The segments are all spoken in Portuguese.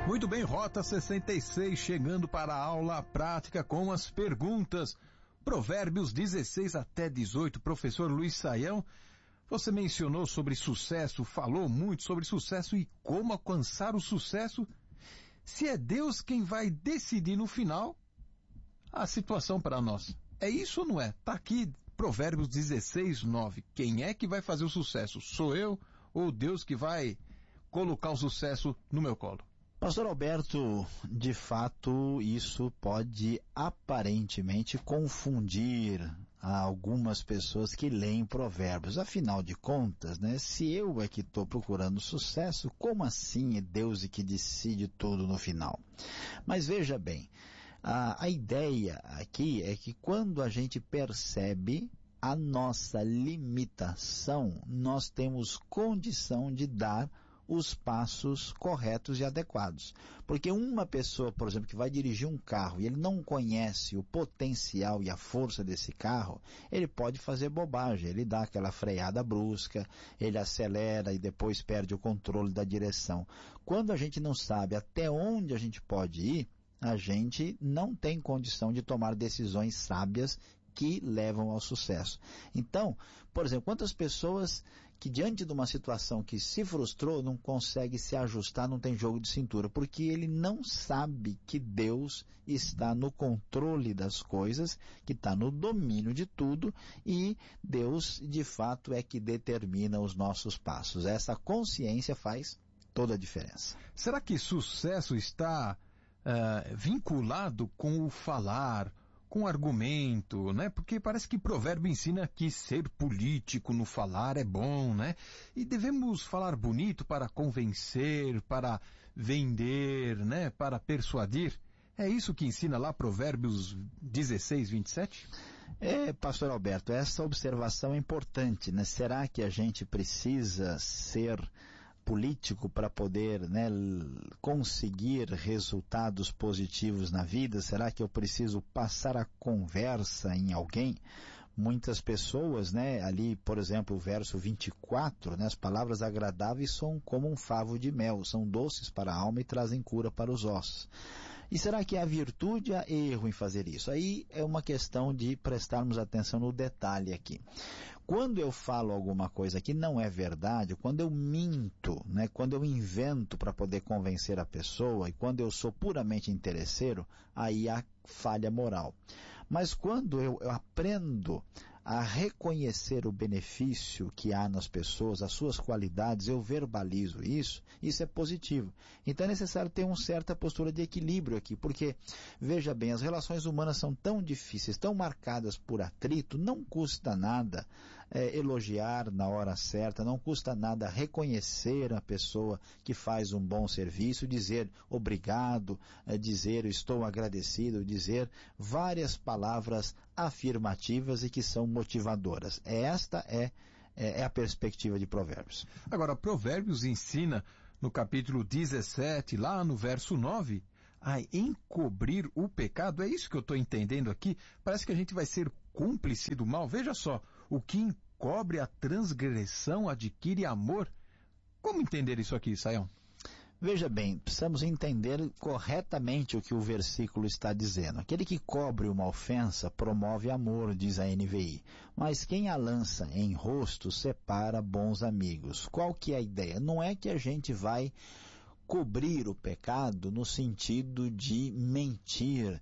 Muito bem, Rota 66, chegando para a aula prática com as perguntas. Provérbios 16 até 18, professor Luiz Saião, você mencionou sobre sucesso, falou muito sobre sucesso e como alcançar o sucesso. Se é Deus quem vai decidir no final a situação para nós. É isso ou não é? Tá aqui Provérbios 16, 9. Quem é que vai fazer o sucesso? Sou eu ou Deus que vai colocar o sucesso no meu colo? Pastor Alberto, de fato, isso pode aparentemente confundir algumas pessoas que leem provérbios. Afinal de contas, né, se eu é que estou procurando sucesso, como assim é Deus que decide tudo no final? Mas veja bem, a ideia aqui é que quando a gente percebe a nossa limitação, nós temos condição de dar os passos corretos e adequados. Porque uma pessoa, por exemplo, que vai dirigir um carro e ele não conhece o potencial e a força desse carro, ele pode fazer bobagem, ele dá aquela freada brusca, ele acelera e depois perde o controle da direção. Quando a gente não sabe até onde a gente pode ir, a gente não tem condição de tomar decisões sábias que levam ao sucesso. Então, por exemplo, quantas pessoas que diante de uma situação que se frustrou, não consegue se ajustar, não tem jogo de cintura, porque ele não sabe que Deus está no controle das coisas, que está no domínio de tudo, e Deus, de fato, é que determina os nossos passos. Essa consciência faz toda a diferença. Será que sucesso está vinculado com o falar, com argumento, né? Porque parece que provérbio ensina que ser político no falar é bom, né? E devemos falar bonito para convencer, para vender, né? Para persuadir. É isso que ensina lá Provérbios 16, 27? Pastor Alberto, essa observação é importante, né? Será que a gente precisa ser político para poder, né, conseguir resultados positivos na vida? Será que eu preciso passar a conversa em alguém? Muitas pessoas, né, ali, por exemplo, o verso 24, né, as palavras agradáveis são como um favo de mel, são doces para a alma e trazem cura para os ossos. E será que há virtude, há erro em fazer isso? Aí é uma questão de prestarmos atenção no detalhe aqui. Quando eu falo alguma coisa que não é verdade, quando eu minto, né, quando eu invento para poder convencer a pessoa, e quando eu sou puramente interesseiro, aí há falha moral. Mas quando eu aprendo a reconhecer o benefício que há nas pessoas, as suas qualidades, eu verbalizo isso é positivo. Então é necessário ter uma certa postura de equilíbrio aqui, porque, veja bem, as relações humanas são tão difíceis, tão marcadas por atrito, não custa nada elogiar na hora certa, não custa nada reconhecer a pessoa que faz um bom serviço, dizer obrigado, dizer estou agradecido, dizer várias palavras afirmativas e que são motivadoras. Esta é a perspectiva de Provérbios. Agora, Provérbios ensina no capítulo 17, lá no verso 9, a encobrir o pecado. É isso que eu estou entendendo aqui. Parece que a gente vai ser cúmplice do mal. Veja só, o que encobre a transgressão adquire amor. Como entender isso aqui, Saião? Veja bem, precisamos entender corretamente o que o versículo está dizendo. Aquele que cobre uma ofensa promove amor, diz a NVI. Mas quem a lança em rosto separa bons amigos. Qual que é a ideia? Não é que a gente vai cobrir o pecado no sentido de mentir,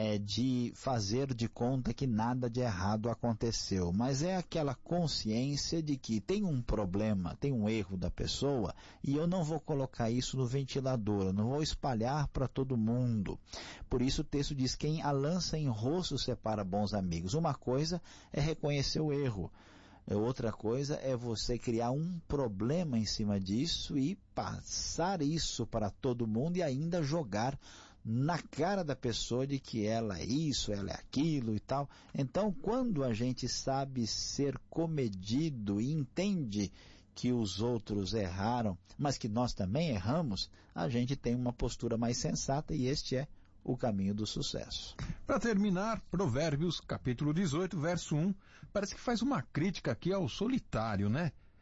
de fazer de conta que nada de errado aconteceu, mas é aquela consciência de que tem um problema, tem um erro da pessoa e eu não vou colocar isso no ventilador, eu não vou espalhar para todo mundo. Por isso o texto diz, quem a lança em rosto separa bons amigos. Uma coisa é reconhecer o erro. Outra coisa é você criar um problema em cima disso e passar isso para todo mundo e ainda jogar na cara da pessoa de que ela é isso, ela é aquilo e tal. Então, quando a gente sabe ser comedido e entende que os outros erraram, mas que nós também erramos, a gente tem uma postura mais sensata e este é o caminho do sucesso. Para terminar, Provérbios, capítulo 18, verso 1, parece que faz uma crítica aqui ao solitário, né?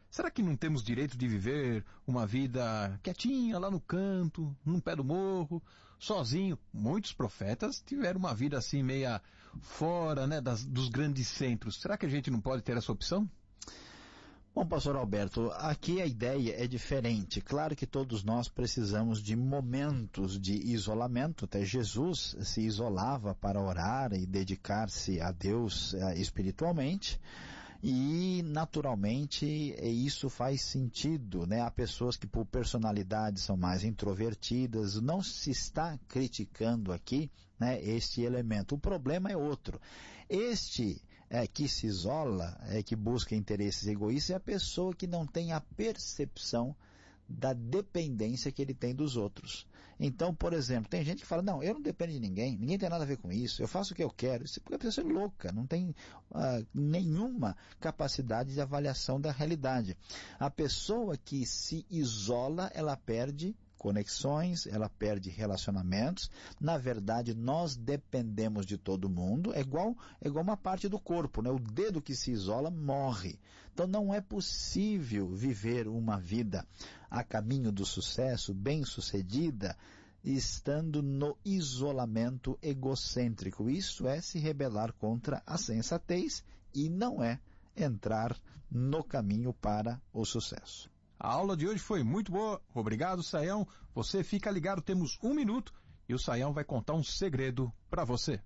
Será que não temos direito de viver uma vida quietinha lá no canto, num pé do morro, sozinho? Muitos profetas tiveram uma vida assim meia fora, né, dos grandes centros. Será que a gente não pode ter essa opção? Bom, pastor Alberto, aqui a ideia é diferente. Claro que todos nós precisamos de momentos de isolamento. Até Jesus se isolava para orar e dedicar-se a Deus espiritualmente. E, naturalmente, isso faz sentido, né? Há pessoas que por personalidade são mais introvertidas. Não se está criticando aqui, né, este elemento. O problema é outro. Que se isola, que busca interesses egoístas, é a pessoa que não tem a percepção da dependência que ele tem dos outros. Então, por exemplo, tem gente que fala, não, eu não dependo de ninguém tem nada a ver com isso, eu faço o que eu quero. Isso porque a pessoa é louca, não tem nenhuma capacidade de avaliação da realidade. A pessoa que se isola, ela perde conexões, ela perde relacionamentos. Na verdade, nós dependemos de todo mundo. É igual uma parte do corpo, né? O dedo que se isola morre. Então não é possível viver uma vida a caminho do sucesso, bem-sucedida, estando no isolamento egocêntrico. Isso é se rebelar contra a sensatez e não é entrar no caminho para o sucesso. A aula de hoje foi muito boa. Obrigado, Sayão. Você fica ligado, temos 1 minuto e o Sayão vai contar um segredo para você.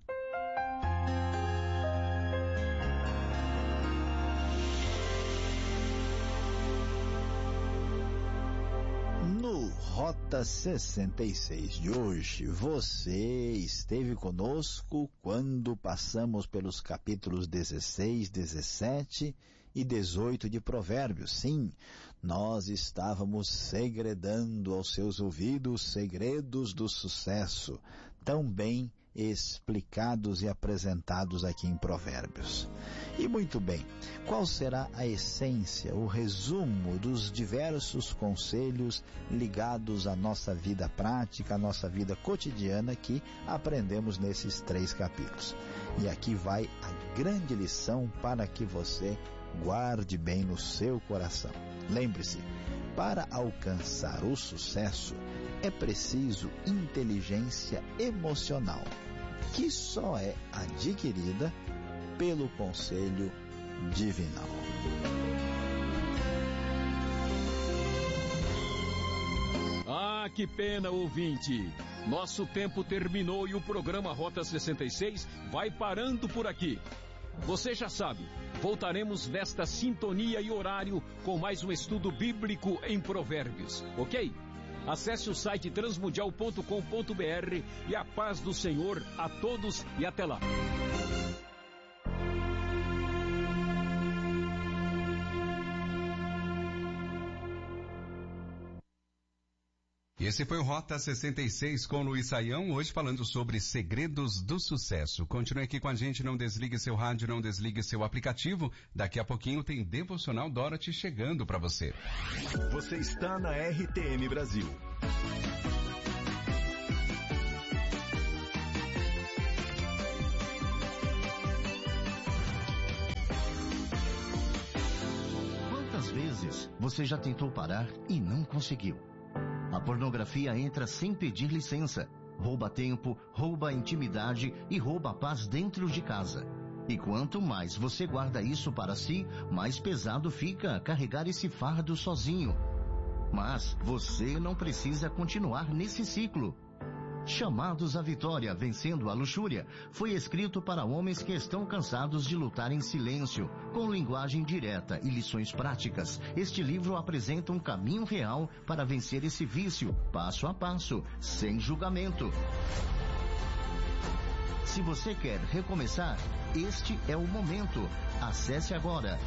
No Rota 66 de hoje, você esteve conosco quando passamos pelos capítulos 16, 17 e 18 de Provérbios. Sim, nós estávamos segredando aos seus ouvidos segredos do sucesso, tão bem explicados e apresentados aqui em Provérbios. E muito bem, qual será a essência, o resumo dos diversos conselhos ligados à nossa vida prática, à nossa vida cotidiana que aprendemos nesses 3 capítulos? E aqui vai a grande lição para que você guarde bem no seu coração. Lembre-se, para alcançar o sucesso é preciso inteligência emocional, que só é adquirida pelo conselho divinal. Ah, que pena, ouvinte! Nosso tempo terminou e o programa Rota 66 vai parando por aqui. Você já sabe, voltaremos nesta sintonia e horário com mais um estudo bíblico em Provérbios, ok? Acesse o site transmundial.com.br e a paz do Senhor a todos e até lá. Esse foi o Rota 66 com Luiz Sayão, hoje falando sobre segredos do sucesso. Continue aqui com a gente, não desligue seu rádio, não desligue seu aplicativo. Daqui a pouquinho tem Devocional Dorothy chegando para você. Você está na RTM Brasil. Quantas vezes você já tentou parar e não conseguiu? A pornografia entra sem pedir licença, rouba tempo, rouba a intimidade e rouba a paz dentro de casa. E quanto mais você guarda isso para si, mais pesado fica carregar esse fardo sozinho. Mas você não precisa continuar nesse ciclo. Chamados à Vitória, Vencendo a Luxúria, foi escrito para homens que estão cansados de lutar em silêncio, com linguagem direta e lições práticas. Este livro apresenta um caminho real para vencer esse vício, passo a passo, sem julgamento. Se você quer recomeçar, este é o momento. Acesse agora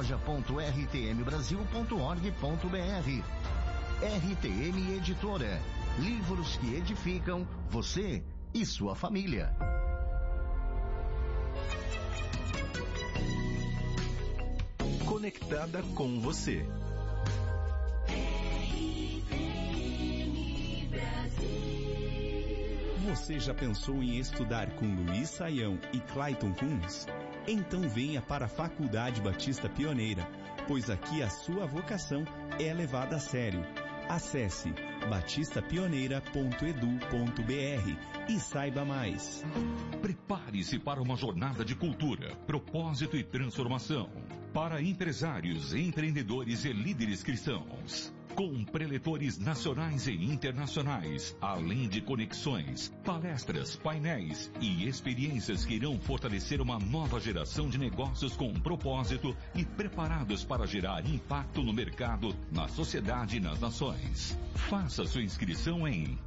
loja.rtmbrasil.org.br. RTM Editora. Livros que edificam você e sua família. Conectada com você. RTM Brasil. Você já pensou em estudar com Luiz Sayão e Clayton Kunz? Então venha para a Faculdade Batista Pioneira. pois aqui a sua vocação é levada a sério. Acesse batistapioneira.edu.br e saiba mais. Prepare-se para uma jornada de cultura, propósito e transformação. Para empresários, empreendedores e líderes cristãos. Com preletores nacionais e internacionais, além de conexões, palestras, painéis e experiências que irão fortalecer uma nova geração de negócios com propósito e preparados para gerar impacto no mercado, na sociedade e nas nações. Faça sua inscrição em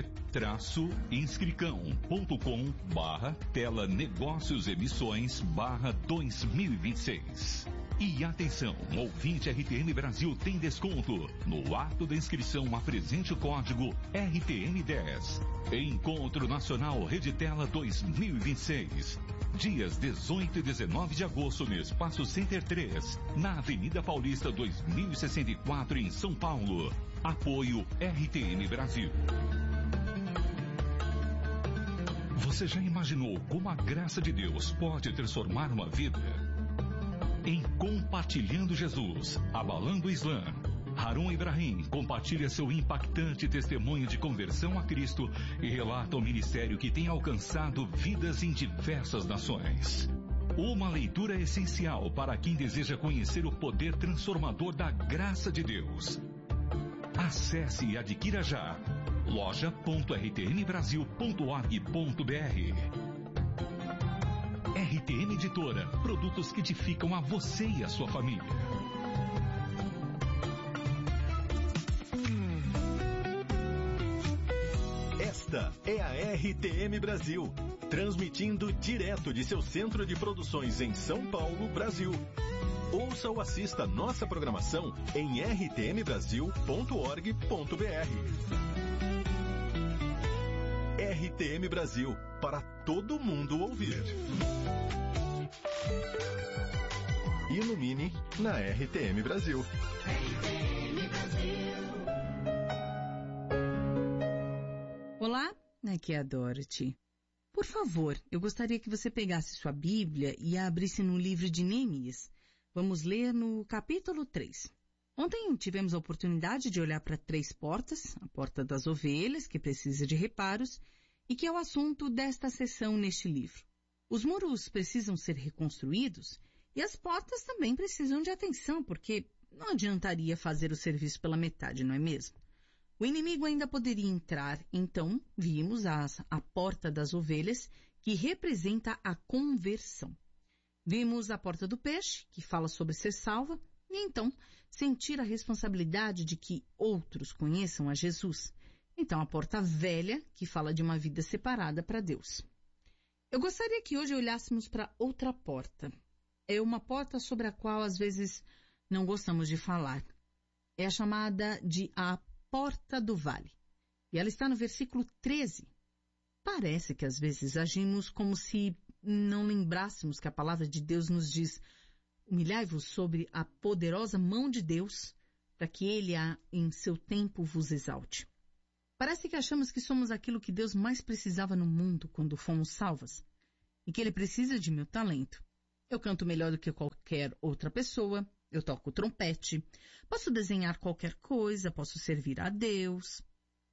e-inscricão.com/tela negócios emissões/2026. E atenção, ouvinte RTM Brasil tem desconto. No ato da inscrição, apresente o código RTM10. Encontro Nacional Reditela 2026. Dias 18 e 19 de agosto no Espaço Center 3, na Avenida Paulista 2064 em São Paulo. Apoio RTM Brasil. Você já imaginou como a graça de Deus pode transformar uma vida? Em Compartilhando Jesus, Abalando o Islã, Harun Ibrahim compartilha seu impactante testemunho de conversão a Cristo e relata o ministério que tem alcançado vidas em diversas nações. Uma leitura essencial para quem deseja conhecer o poder transformador da graça de Deus. Acesse e adquira já loja.rtmbrasil.org.br. RTM Editora, produtos que edificam a você e a sua família. Esta é a RTM Brasil, transmitindo direto de seu centro de produções em São Paulo, Brasil. Ouça ou assista nossa programação em rtmbrasil.org.br. RTM Brasil, para todo mundo ouvir. Ilumine na RTM Brasil. Olá, aqui é a Dorothy. Por favor, eu gostaria que você pegasse sua Bíblia e a abrisse no livro de Neemias. Vamos ler no capítulo 3. Ontem tivemos a oportunidade de olhar para 3 portas, a porta das ovelhas, que precisa de reparos, e que é o assunto desta sessão neste livro. Os muros precisam ser reconstruídos e as portas também precisam de atenção, porque não adiantaria fazer o serviço pela metade, não é mesmo? O inimigo ainda poderia entrar, então vimos a porta das ovelhas, que representa a conversão. Vimos a porta do peixe, que fala sobre ser salva, e então sentir a responsabilidade de que outros conheçam a Jesus. Então a porta velha, que fala de uma vida separada para Deus. Eu gostaria que hoje olhássemos para outra porta. É uma porta sobre a qual às vezes não gostamos de falar. É a chamada de a Porta do Vale. E ela está no versículo 13. Parece que às vezes agimos como se não lembrássemos que a palavra de Deus nos diz: humilhai-vos sobre a poderosa mão de Deus, para que Ele em seu tempo vos exalte. Parece que achamos que somos aquilo que Deus mais precisava no mundo quando fomos salvas, e que Ele precisa de meu talento. Eu canto melhor do que qualquer outra pessoa, eu toco trompete, posso desenhar qualquer coisa, posso servir a Deus.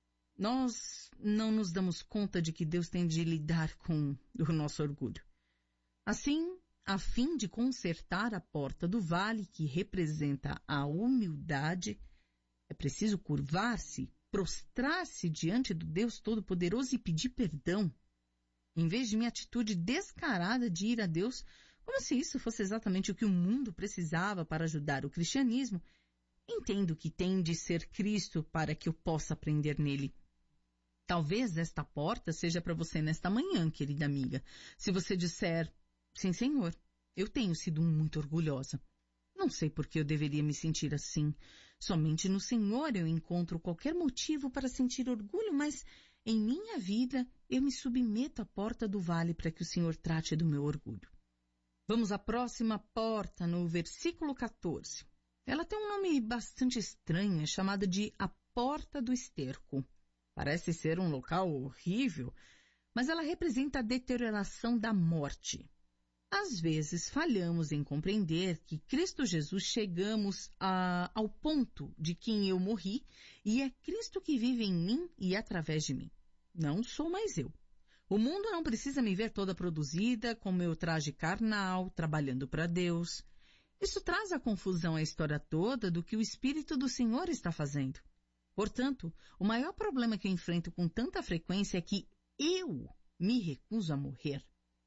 Nós não nos damos conta de que Deus tem de lidar com o nosso orgulho. Assim, a fim de consertar a porta do vale, que representa a humildade, é preciso curvar-se, prostrar-se diante do Deus Todo-Poderoso e pedir perdão. Em vez de minha atitude descarada de ir a Deus, como se isso fosse exatamente o que o mundo precisava para ajudar o cristianismo, entendo que tem de ser Cristo para que eu possa aprender nele. Talvez esta porta seja para você nesta manhã, querida amiga. Se você disser: sim, Senhor, eu tenho sido muito orgulhosa. Não sei por que eu deveria me sentir assim. Somente no Senhor eu encontro qualquer motivo para sentir orgulho, mas em minha vida eu me submeto à porta do vale para que o Senhor trate do meu orgulho. Vamos à próxima porta, no versículo 14. Ela tem um nome bastante estranho, é chamada de a Porta do Esterco. Parece ser um local horrível, mas ela representa a deterioração da morte. Às vezes falhamos em compreender que Cristo Jesus chegamos ao ponto de que eu morri e é Cristo que vive em mim e através de mim. Não sou mais eu. O mundo não precisa me ver toda produzida com meu traje carnal, trabalhando para Deus. Isso traz a confusão à história toda do que o Espírito do Senhor está fazendo. Portanto, o maior problema que eu enfrento com tanta frequência é que eu me recuso a morrer.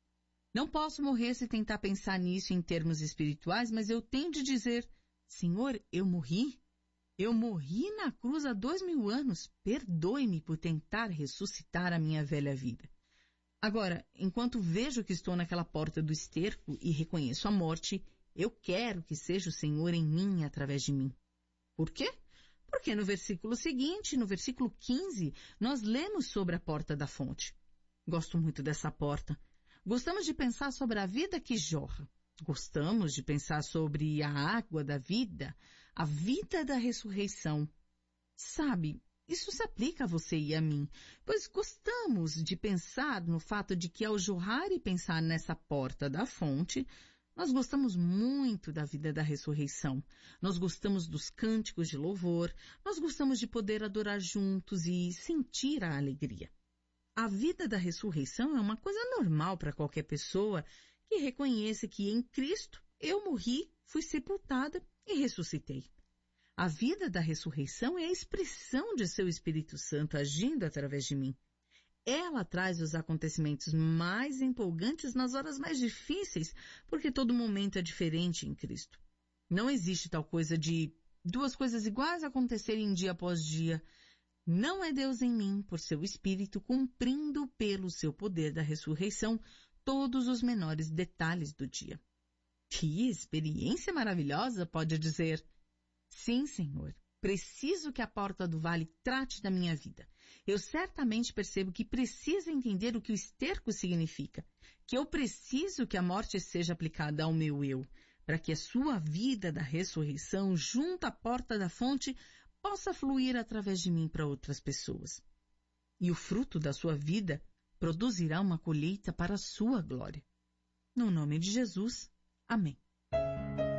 Não posso morrer se tentar pensar nisso em termos espirituais, mas eu tenho de dizer, Senhor, eu morri? Eu morri na cruz há 2000 anos. Perdoe-me por tentar ressuscitar a minha velha vida. Agora, enquanto vejo que estou naquela porta do esterco e reconheço a morte, eu quero que seja o Senhor em mim e através de mim. Por quê? Porque no versículo seguinte, no versículo 15, nós lemos sobre a porta da fonte. Gosto muito dessa porta. Gostamos de pensar sobre a vida que jorra. Gostamos de pensar sobre a água da vida, a vida da ressurreição. Sabe, isso se aplica a você e a mim, pois gostamos de pensar no fato de que ao jorrar e pensar nessa porta da fonte, nós gostamos muito da vida da ressurreição. Nós gostamos dos cânticos de louvor, nós gostamos de poder adorar juntos e sentir a alegria. A vida da ressurreição é uma coisa normal para qualquer pessoa que reconheça que em Cristo eu morri, fui sepultada e ressuscitei. A vida da ressurreição é a expressão de seu Espírito Santo agindo através de mim. Ela traz os acontecimentos mais empolgantes nas horas mais difíceis, porque todo momento é diferente em Cristo. Não existe tal coisa de duas coisas iguais acontecerem dia após dia. Não é Deus em mim, por seu Espírito, cumprindo pelo seu poder da ressurreição todos os menores detalhes do dia. Que experiência maravilhosa, pode dizer. Sim, Senhor, preciso que a porta do vale trate da minha vida. Eu certamente percebo que preciso entender o que o esterco significa, que eu preciso que a morte seja aplicada ao meu eu, para que a sua vida da ressurreição junto à porta da fonte possa fluir através de mim para outras pessoas. E o fruto da sua vida produzirá uma colheita para a sua glória. No nome de Jesus, amém.